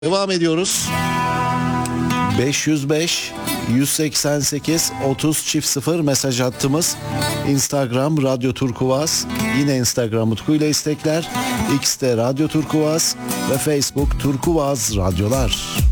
Devam ediyoruz. 505 188 30 çift 0 mesaj hattımız. Instagram Radyo Turkuaz, yine Instagram Utku ile istekler, X'te Radyo Turkuaz ve Facebook Turkuaz Radyolar.